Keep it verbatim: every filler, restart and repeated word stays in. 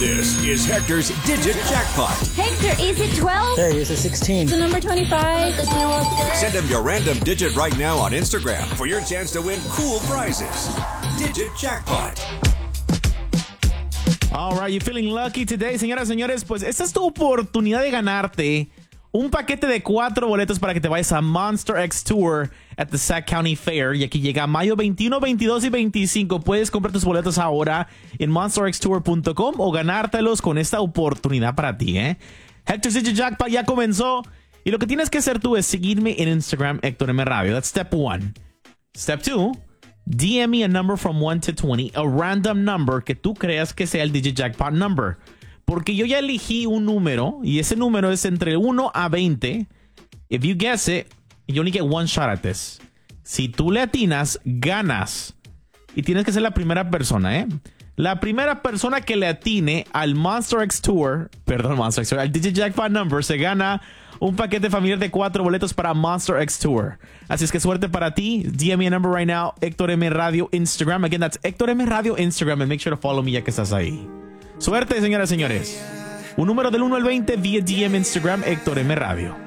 This is Hector's Digit Jackpot. Hector, is it twelve? Hey, is it sixteen? Is the number twenty-five? Send him your random digit right now on Instagram for your chance to win cool prizes. Digit Jackpot. All right, you feeling lucky today, señoras y señores. Pues esta es tu oportunidad de ganarte un paquete de cuatro boletos para que te vayas a Monster X Tour at the Sac County Fair. Y aquí llega mayo veintiuno, veintidós y veinticinco. Puedes comprar tus boletos ahora en monster x tour punto com o ganártelos con esta oportunidad para ti, ¿eh? Hector's Digit Jackpot ya comenzó. Y lo que tienes que hacer tú es seguirme en Instagram, Héctor M. Radio. That's step one. Step two, D M me a number from one to twenty, a random number que tú creas que sea el Digit Jackpot number. Porque yo ya elegí un número y ese número es entre uno a veinte. If you guess it, you only get one shot at this. Si tú le atinas, ganas. Y tienes que ser la primera persona, ¿eh? La primera persona que le atine al Monster X Tour, perdón, Monster X Tour, al Digit Jackpot number, se gana un paquete familiar de cuatro boletos para Monster X Tour. Así es que suerte para ti. D M me a number right now, Héctor M. Radio Instagram. Again, that's Héctor M. Radio Instagram. And make sure to follow me ya que estás ahí. Suerte, señoras y señores. Un número del uno al veinte vía D M Instagram, Héctor M. Radio.